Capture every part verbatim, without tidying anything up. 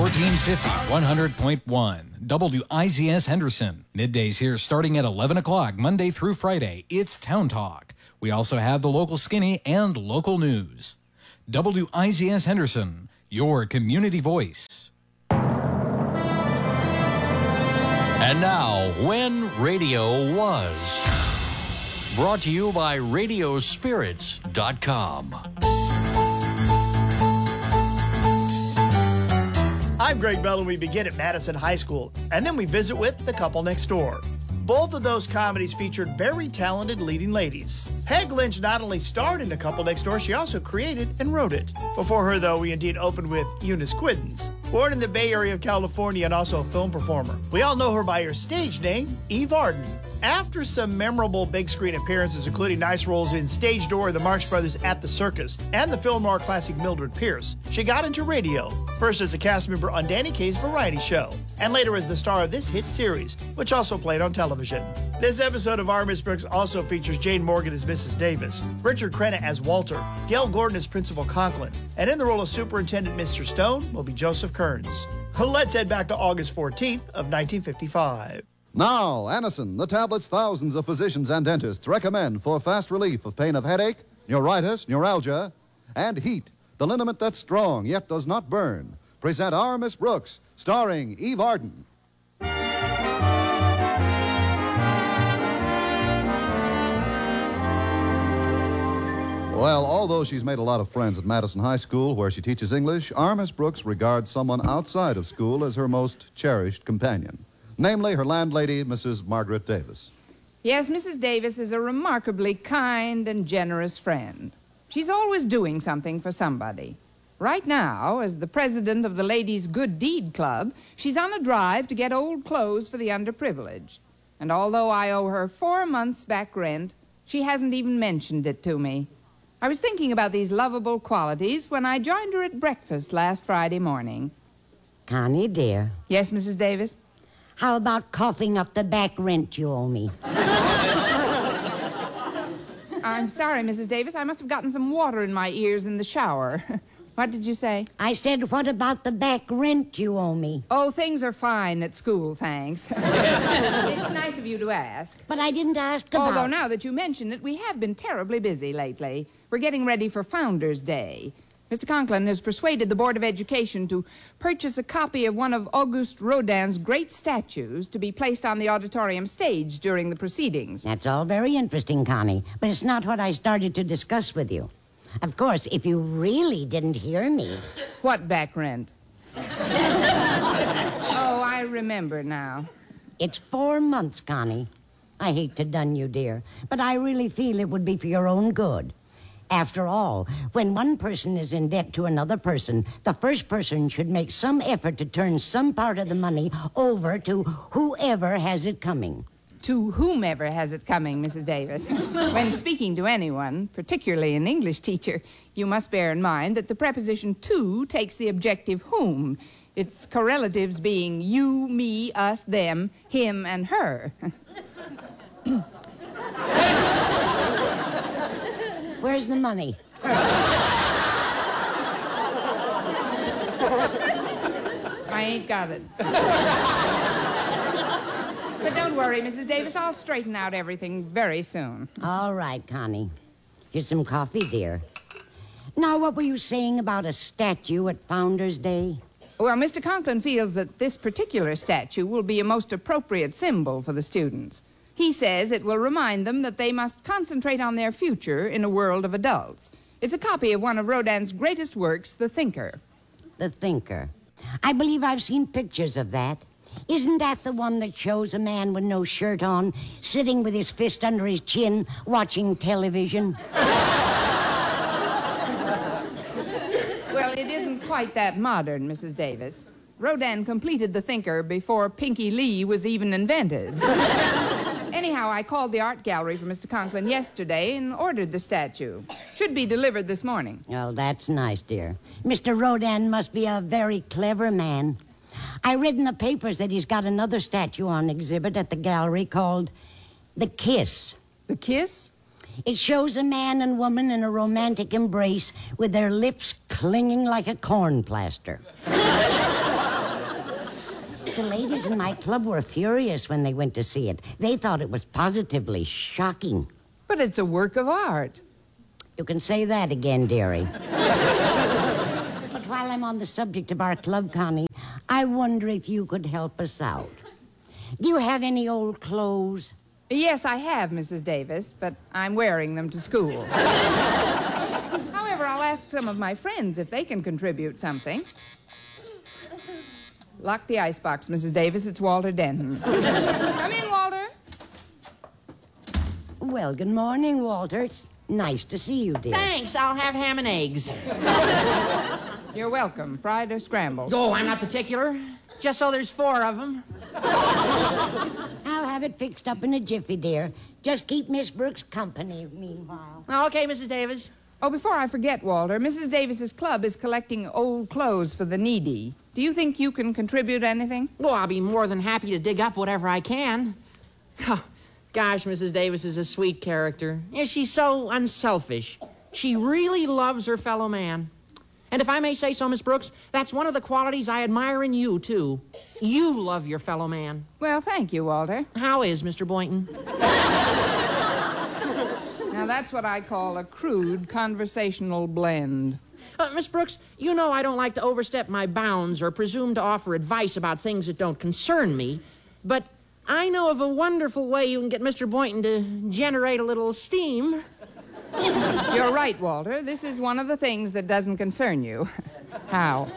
fourteen fifty, one hundred point one. W I Z S Henderson. Middays here starting at eleven o'clock, Monday through Friday. It's Town Talk. We also have the local skinny and local news. W I Z S Henderson, your community voice. And now, When Radio Was. Brought to you by radio spirits dot com. I'm Greg Bell, and we begin at Madison High School, and then we visit with The Couple Next Door. Both of those comedies featured very talented leading ladies. Peg Lynch not only starred in The Couple Next Door, she also created and wrote it. Before her, though, we indeed opened with Eunice Quiddens. Born in the Bay Area of California and also a film performer. We all know her by her stage name, Eve Arden. After some memorable big screen appearances, including nice roles in Stage Door, The Marx Brothers at the Circus, and the film noir classic Mildred Pierce, she got into radio, first as a cast member on Danny Kaye's variety show, and later as the star of this hit series, which also played on television. This episode of Our Miss Brooks also features Jane Morgan as Missus Davis, Richard Crenna as Walter, Gail Gordon as Principal Conklin, and in the role of Superintendent Mister Stone will be Joseph Kearns. Let's head back to August fourteenth of nineteen fifty-five. Now, Anacin, the tablets thousands of physicians and dentists recommend for fast relief of pain of headache, neuritis, neuralgia, and heat, the liniment that's strong yet does not burn. Present Our Miss Brooks, starring Eve Arden. Well, although she's made a lot of friends at Madison High School, where she teaches English, Our Miss Brooks regards someone outside of school as her most cherished companion. Namely, her landlady, Missus Margaret Davis. Yes, Missus Davis is a remarkably kind and generous friend. She's always doing something for somebody. Right now, as the president of the Ladies' Good Deed Club, she's on a drive to get old clothes for the underprivileged. And although I owe her four months' back rent, she hasn't even mentioned it to me. I was thinking about these lovable qualities when I joined her at breakfast last Friday morning. Connie, dear. Yes, Missus Davis? How about coughing up the back rent you owe me? I'm sorry, Missus Davis. I must have gotten some water in my ears in the shower. What did you say? I said, what about the back rent you owe me? Oh, things are fine at school, thanks. It's nice of you to ask. But I didn't ask about... Although now that you mention it, we have been terribly busy lately. We're getting ready for Founders' Day. Mister Conklin has persuaded the Board of Education to purchase a copy of one of Auguste Rodin's great statues to be placed on the auditorium stage during the proceedings. That's all very interesting, Connie, but it's not what I started to discuss with you. Of course, if you really didn't hear me... What back rent? Oh, I remember now. It's four months, Connie. I hate to dun you, dear, but I really feel it would be for your own good. After all, when one person is in debt to another person, the first person should make some effort to turn some part of the money over to whoever has it coming. To whomever has it coming, Missus Davis. When speaking to anyone, particularly an English teacher, you must bear in mind that the preposition to takes the objective whom, its correlatives being you, me, us, them, him, and her. Where's the money? I ain't got it. But don't worry, Missus Davis. I'll straighten out everything very soon. All right, Connie. Here's some coffee, dear. Now, what were you saying about a statue at Founders' Day? Well, Mister Conklin feels that this particular statue will be a most appropriate symbol for the students. He says it will remind them that they must concentrate on their future in a world of adults. It's a copy of one of Rodin's greatest works, The Thinker. The Thinker. I believe I've seen pictures of that. Isn't that the one that shows a man with no shirt on, sitting with his fist under his chin, watching television? Well, it isn't quite that modern, Missus Davis. Rodin completed The Thinker before Pinky Lee was even invented. Anyhow, I called the art gallery for Mister Conklin yesterday and ordered the statue. Should be delivered this morning. Oh, that's nice, dear. Mister Rodin must be a very clever man. I read in the papers that he's got another statue on exhibit at the gallery called The Kiss. The Kiss? It shows a man and woman in a romantic embrace with their lips clinging like a corn plaster. The ladies in my club were furious when they went to see it. They thought it was positively shocking. But it's a work of art. You can say that again, dearie. But while I'm on the subject of our club, Connie, I wonder if you could help us out. Do you have any old clothes? Yes, I have, Missus Davis, but I'm wearing them to school. However, I'll ask some of my friends if they can contribute something. Lock the icebox, Missus Davis. It's Walter Denton. Come in, Walter. Well, good morning, Walter. It's nice to see you, dear. Thanks, I'll have ham and eggs. You're welcome. Fried or scrambled? Oh, I'm not particular. Just so there's four of them. I'll have it fixed up in a jiffy, dear. Just keep Miss Brooks company meanwhile. Okay, Missus Davis. Oh, before I forget, Walter, Missus Davis's club is collecting old clothes for the needy. Do you think you can contribute anything? Well, I'll be more than happy to dig up whatever I can. Oh, gosh, Missus Davis is a sweet character. Yeah, she's so unselfish. She really loves her fellow man. And if I may say so, Miss Brooks, that's one of the qualities I admire in you, too. You love your fellow man. Well, thank you, Walter. How is Mister Boynton? Now, that's what I call a crude conversational blend. Uh, Miss Brooks, you know I don't like to overstep my bounds or presume to offer advice about things that don't concern me, but I know of a wonderful way you can get Mister Boynton to generate a little steam. You're right, Walter. This is one of the things that doesn't concern you. How?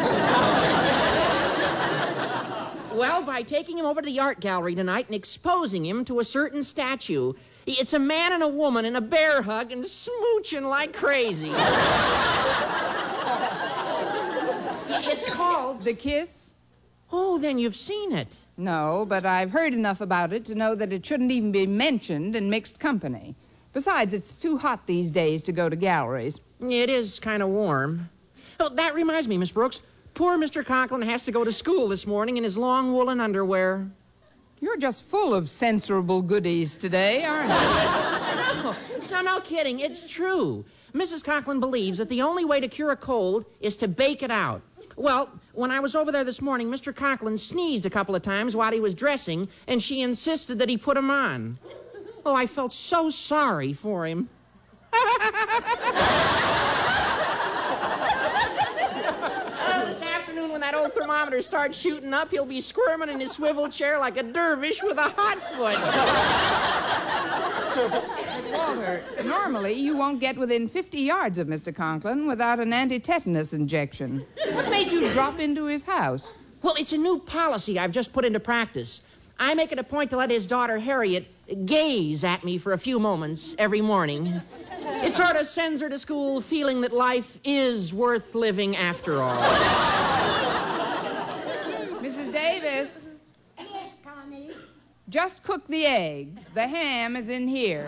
Well, by taking him over to the art gallery tonight and exposing him to a certain statue. It's a man and a woman in a bear hug and smooching like crazy. It's called... The Kiss? Oh, then you've seen it. No, but I've heard enough about it to know that it shouldn't even be mentioned in mixed company. Besides, it's too hot these days to go to galleries. It is kind of warm. Oh, that reminds me, Miss Brooks. Poor Mister Conklin has to go to school this morning in his long woolen underwear. You're just full of censorable goodies today, aren't you? No, no, no kidding. It's true. Missus Conklin believes that the only way to cure a cold is to bake it out. Well, when I was over there this morning, Mister Conklin sneezed a couple of times while he was dressing, and she insisted that he put 'em on. Oh, I felt so sorry for him. Oh, this afternoon when that old thermometer starts shooting up, he'll be squirming in his swivel chair like a dervish with a hot foot. Walter, normally you won't get within fifty yards of Mister Conklin without an anti-tetanus injection. What made you drop into his house? Well, it's a new policy I've just put into practice. I make it a point to let his daughter, Harriet, gaze at me for a few moments every morning. It sort of sends her to school feeling that life is worth living after all. Missus Davis? Yes, Connie? Just cook the eggs. The ham is in here.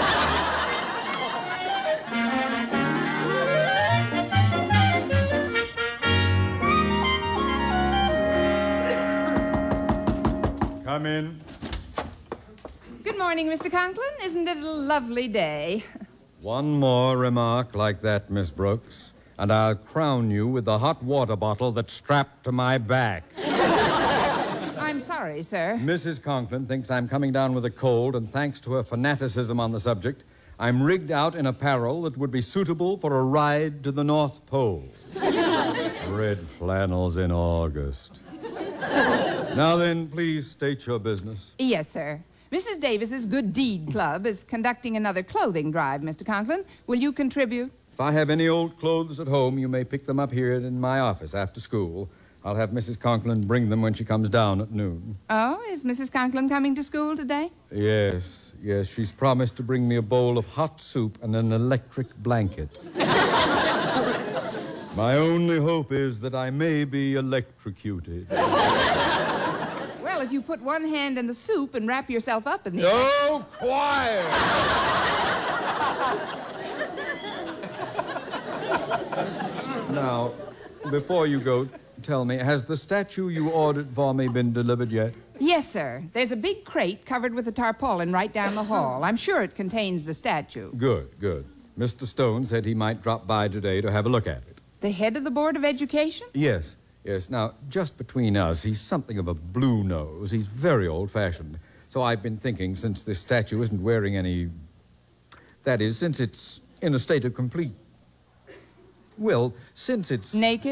Come in. Good morning, Mister Conklin. Isn't it a lovely day? One more remark like that, Miss Brooks, and I'll crown you with the hot water bottle that's strapped to my back. I'm sorry, sir. Missus Conklin thinks I'm coming down with a cold, and thanks to her fanaticism on the subject, I'm rigged out in apparel that would be suitable for a ride to the North Pole. Red flannels in August. Now then, please state your business. Yes, sir. Missus Davis's Good Deed Club is conducting another clothing drive, Mister Conklin. Will you contribute? If I have any old clothes at home, you may pick them up here in my office after school. I'll have Missus Conklin bring them when she comes down at noon. Oh, is Missus Conklin coming to school today? Yes, yes, she's promised to bring me a bowl of hot soup and an electric blanket. My only hope is that I may be electrocuted. Well, if you put one hand in the soup and wrap yourself up in the... Oh, quiet! Now, before you go, tell me, has the statue you ordered for me been delivered yet? Yes, sir. There's a big crate covered with a tarpaulin right down the hall. I'm sure it contains the statue. Good, good. Mister Stone said he might drop by today to have a look at it. The head of the Board of Education? Yes. Yes, now, just between us, he's something of a blue nose. He's very old-fashioned. So I've been thinking, since this statue isn't wearing any... That is, since it's in a state of complete... Well, since it's... Naked?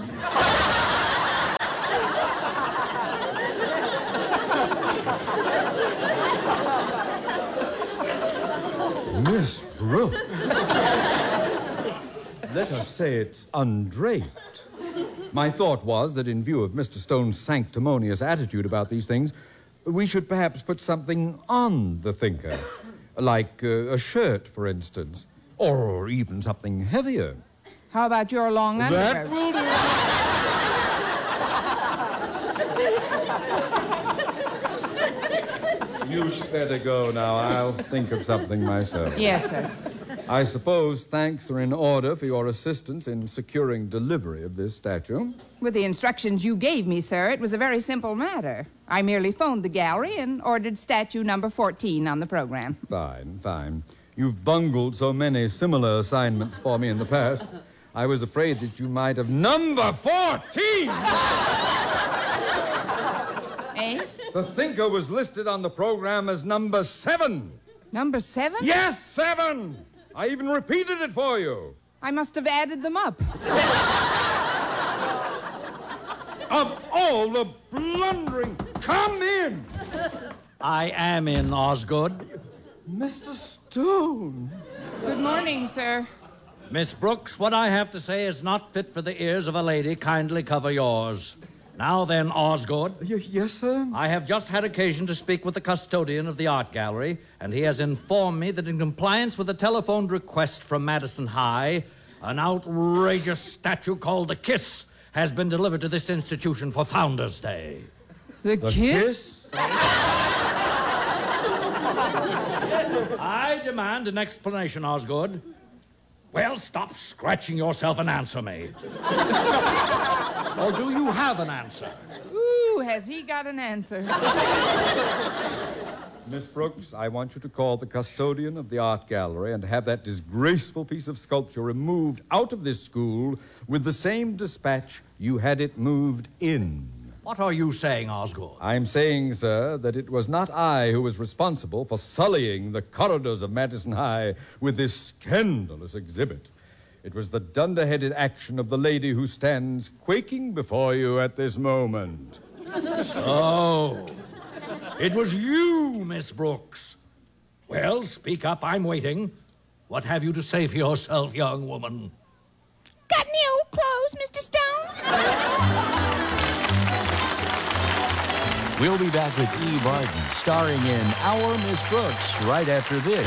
Miss Brooke. Let us say it's undraped. My thought was that in view of Mister Stone's sanctimonious attitude about these things, we should perhaps put something on the thinker. Like uh, a shirt, for instance. Or even something heavier. How about your long underwear? That will do. You'd better go now. I'll think of something myself. Yes, sir. I suppose thanks are in order for your assistance in securing delivery of this statue. With the instructions you gave me, sir, it was a very simple matter. I merely phoned the gallery and ordered statue number fourteen on the program. Fine, fine. You've bungled so many similar assignments for me in the past. I was afraid that you might have... Number fourteen! Eh? The thinker was listed on the program as number seven. Number seven? Yes, seven! I even repeated it for you. I must have added them up. Of all the blundering... Come in! I am in, Osgood. Mister Stone. Good morning, sir. Miss Brooks, what I have to say is not fit for the ears of a lady. Kindly cover yours. Now then, Osgood. Y- yes, sir? I have just had occasion to speak with the custodian of the art gallery, and he has informed me that in compliance with a telephoned request from Madison High, an outrageous statue called the Kiss has been delivered to this institution for Founders' Day. The, The kiss? kiss? I demand an explanation, Osgood. Well, stop scratching yourself and answer me. Or do you have an answer? Ooh, has he got an answer? Miss Brooks, I want you to call the custodian of the art gallery and have that disgraceful piece of sculpture removed out of this school with the same dispatch you had it moved in. What are you saying, Osgood? I'm saying, sir, that it was not I who was responsible for sullying the corridors of Madison High with this scandalous exhibit. It was the dunderheaded action of the lady who stands quaking before you at this moment. Oh, it was you, Miss Brooks. Well, speak up. I'm waiting. What have you to say for yourself, young woman? Got any old clothes, Mister Stone? We'll be back with E. Barton, starring in Our Miss Brooks, right after this.